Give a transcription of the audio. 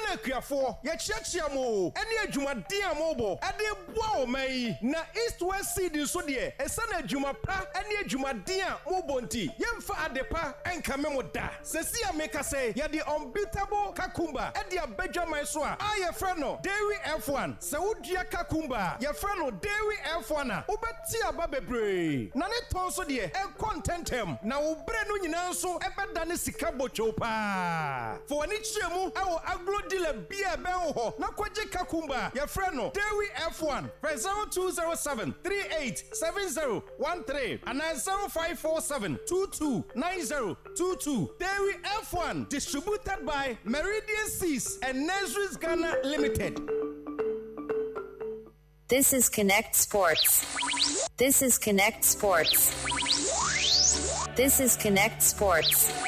akuafo ye chiachia mo ene adwumade amobo ade boa o mai na East West Seed so de esa na adwuma pa ene adwumade a mobo nti yemfa adepa enka memo da sesi ameka say ye the unbeatable kakumba e de abadwaman so a ye frɛ no Dairy F1 se wodua kakumba ye frɛ no Dairy F1 a wobeti aba bebre na ne ton so de e contentem na wo bre no nyina so e beda ne sika bocho pa for ani chiemu awo agro dealer bia ben ho na kwaje kakumba ye frɛ no Dairy F1 0207 387013 and 0547229022 Dairy F1 distributed by Meridian Seas and Nurseries Ghana Limited. This is Connect Sports. This is Connect Sports. This is Connect Sports.